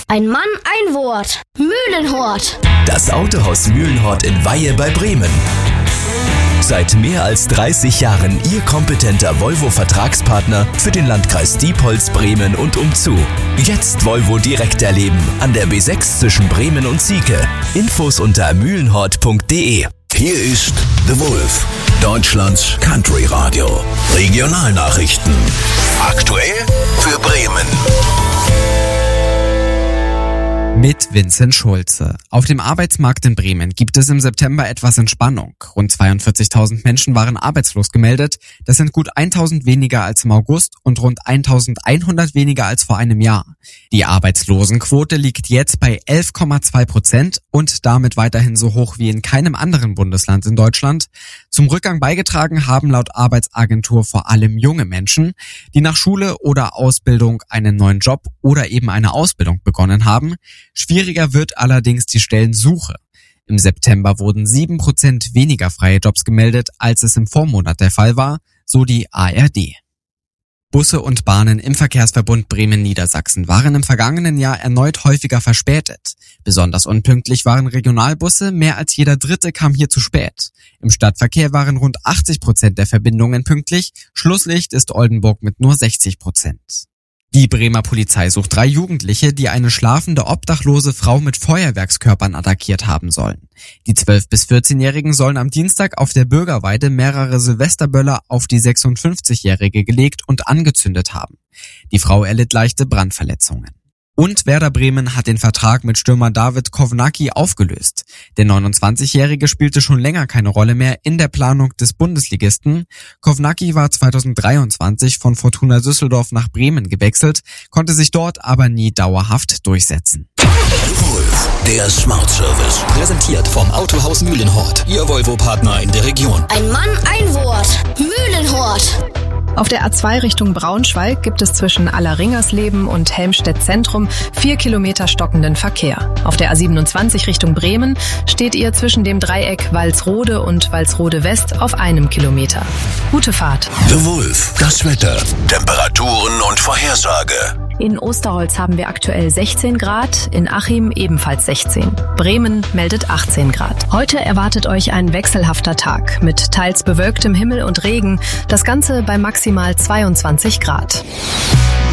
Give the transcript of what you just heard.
Ein Mann, ein Wort. Mühlenhort. Das Autohaus Mühlenhort in Weihe bei Bremen. Seit mehr als 30 Jahren Ihr kompetenter Volvo-Vertragspartner für den Landkreis Diepholz, Bremen und umzu. Jetzt Volvo direkt erleben an der B6 zwischen Bremen und Sieke. Infos unter mühlenhort.de. Hier ist The Wolf, Deutschlands Country Radio. Regionalnachrichten. Aktuell für Bremen. Mit Vincent Schulze. Auf dem Arbeitsmarkt in Bremen gibt es im September etwas Entspannung. Rund 42.000 Menschen waren arbeitslos gemeldet. Das sind gut 1.000 weniger als im August und rund 1.100 weniger als vor einem Jahr. Die Arbeitslosenquote liegt jetzt bei 11,2% und damit weiterhin so hoch wie in keinem anderen Bundesland in Deutschland. Zum Rückgang beigetragen haben laut Arbeitsagentur vor allem junge Menschen, die nach Schule oder Ausbildung einen neuen Job oder eben eine Ausbildung begonnen haben. Schwieriger wird allerdings die Stellensuche. Im September wurden 7% weniger freie Jobs gemeldet, als es im Vormonat der Fall war, so die ARD. Busse und Bahnen im Verkehrsverbund Bremen-Niedersachsen waren im vergangenen Jahr erneut häufiger verspätet. Besonders unpünktlich waren Regionalbusse, mehr als jeder dritte kam hier zu spät. Im Stadtverkehr waren rund 80% der Verbindungen pünktlich, Schlusslicht ist Oldenburg mit nur 60%. Die Bremer Polizei sucht 3 Jugendliche, die eine schlafende obdachlose Frau mit Feuerwerkskörpern attackiert haben sollen. Die 12- bis 14-Jährigen sollen am Dienstag auf der Bürgerweide mehrere Silvesterböller auf die 56-Jährige gelegt und angezündet haben. Die Frau erlitt leichte Brandverletzungen. Und Werder Bremen hat den Vertrag mit Stürmer David Kovnacki aufgelöst. Der 29-Jährige spielte schon länger keine Rolle mehr in der Planung des Bundesligisten. Kovnacki war 2023 von Fortuna Düsseldorf nach Bremen gewechselt, konnte sich dort aber nie dauerhaft durchsetzen. Wolf, der Smart Service. Präsentiert vom Autohaus Mühlenhort. Ihr Volvo-Partner in der Region. Ein Mann, ein Wort. Mühlenhort. Auf der A2 Richtung Braunschweig gibt es zwischen Allerringersleben und Helmstedt Zentrum 4 Kilometer stockenden Verkehr. Auf der A27 Richtung Bremen steht ihr zwischen dem Dreieck Walsrode und Walsrode West auf 1 Kilometer. Gute Fahrt. The Wolf, das Wetter, Temperaturen und Vorhersage. In Osterholz haben wir aktuell 16 Grad, in Achim ebenfalls 16. Bremen meldet 18 Grad. Heute erwartet euch ein wechselhafter Tag mit teils bewölktem Himmel und Regen. Das Ganze bei maximal 22 Grad.